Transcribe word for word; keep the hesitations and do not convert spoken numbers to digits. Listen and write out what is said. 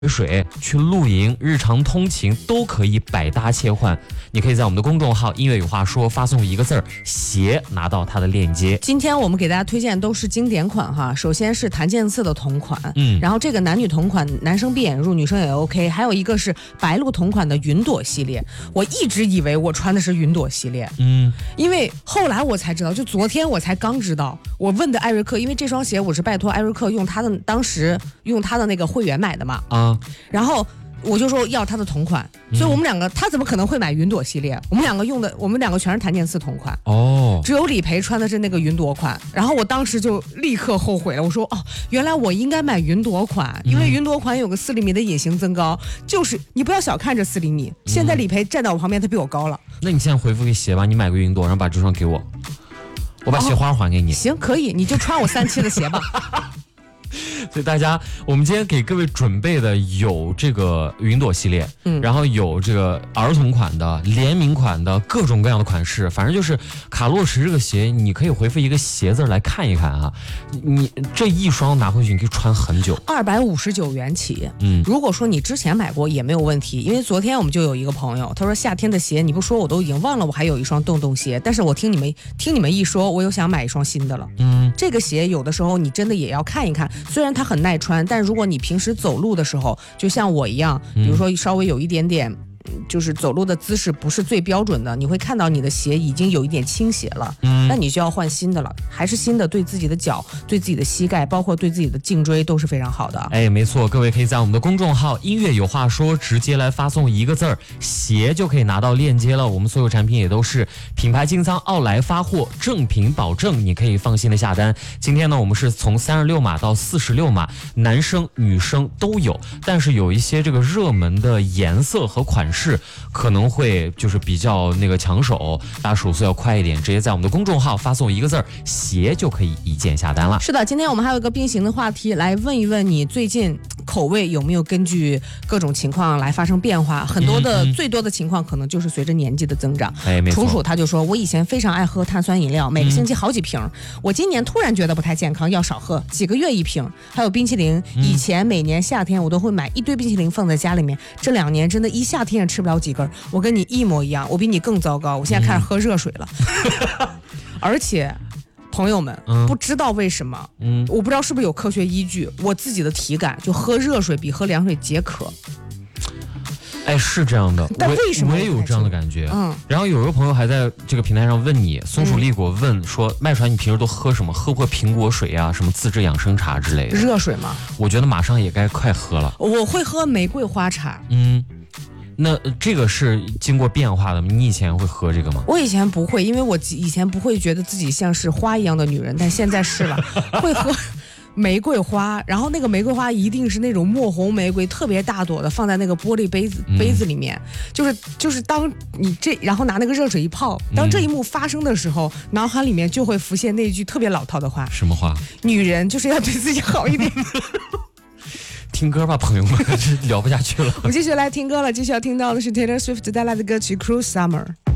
水、去露营、日常通勤都可以百搭切换。你可以在我们的公众号音乐有话说发送一个字儿鞋，拿到它的链接。 今天我们给大家推荐都是经典款哈，首先是檀健次的同款，嗯，然后这个男女同款，男生闭眼入，女生也 OK， 还有一个是白鹿同款的云朵系列。我一直以为我穿的是云朵系列，嗯，因为后来我才知道，就昨天我才刚知道，我问的艾瑞克，因为这双鞋我是拜托艾瑞克用他的当时用他的那个会员买的嘛，啊。然后我就说要他的同款，所以我们两个他怎么可能会买云朵系列？我们两个用的，我们两个全是檀健次同款哦，只有李培穿的是那个云朵款。然后我当时就立刻后悔了，我说哦，原来我应该买云朵款，因为云朵款有个四厘米的隐形增高，就是你不要小看这四厘米。现在李培站在我旁边，他比我高了。 那你现在回复个鞋吧，你买个云朵，然后把这双给我，我把鞋花还给你。 哦、行，可以，你就穿我三期的鞋吧。 所以大家，我们今天给各位准备的有这个云朵系列，嗯，然后有这个儿童款的、联名款的各种各样的款式，反正就是卡洛驰这个鞋，你可以回复一个鞋字来看一看啊。你这一双拿回去，你可以穿很久。 二百五十九元起，嗯，如果说你之前买过也没有问题，因为昨天我们就有一个朋友，他说夏天的鞋你不说我都已经忘了，我还有一双洞洞鞋，但是我听你们听你们一说，我又想买一双新的了。嗯，这个鞋有的时候你真的也要看一看，虽然它很耐穿，但如果你平时走路的时候，就像我一样，比如说稍微有一点点，就是走路的姿势不是最标准的，你会看到你的鞋已经有一点倾斜了，嗯，那你就要换新的了。还是新的，对自己的脚、对自己的膝盖，包括对自己的颈椎都是非常好的。 哎，没错，各位可以在我们的公众号音乐有话说直接来发送一个字儿鞋，就可以拿到链接了。我们所有产品也都是品牌经仓奥莱发货，正品保证，你可以放心的下单。今天呢，我们是从三十六码到四十六码，男生女生都有，但是有一些这个热门的颜色和款式可能会就是比较那个抢手，大家手速要快一点，直接在我们的公众号发送一个字儿鞋就可以一键下单了。 是的，今天我们还有一个并行的话题，来问一问你最近口味有没有根据各种情况来发生变化。很多的、嗯嗯、最多的情况可能就是随着年纪的增长。 哎，没错。 楚楚他就说，我以前非常爱喝碳酸饮料，每个星期好几瓶、嗯、我今年突然觉得不太健康，要少喝，几个月一瓶。还有冰淇淋，以前每年夏天我都会买一堆冰淇淋放在家里面，这两年真的一夏天也吃不了几根。我跟你一模一样，我比你更糟糕，我现在开始喝热水了、嗯、而且朋友们、嗯、不知道为什么、嗯、我不知道是不是有科学依据，我自己的体感就喝热水比喝凉水解渴。 哎，是这样的， 但为什么我, 我也有这样的感觉？嗯，然后有一个朋友还在这个平台上问你，松鼠丽果问说，麦传你平时都喝什么？喝过苹果水啊，什么自制养生茶之类的？ 热水吗？ 我觉得马上也该快喝了。 我会喝玫瑰花茶。 嗯，那这个是经过变化的吗？你以前会喝这个吗？ 我以前不会，因为我以前不会觉得自己像是花一样的女人，但现在是了，会喝玫瑰花，然后那个玫瑰花一定是那种墨红玫瑰，特别大朵的，放在那个玻璃杯子杯子里面，嗯、就是就是当你这然后拿那个热水一泡，当这一幕发生的时候，嗯、脑海里面就会浮现那句特别老套的话。 什么话？女人就是要对自己好一点。 听歌吧，朋友们，聊不下去了。 我们继续来听歌了，继续要听到的是 Taylor Swift 带来的歌曲《Cruel Summer》。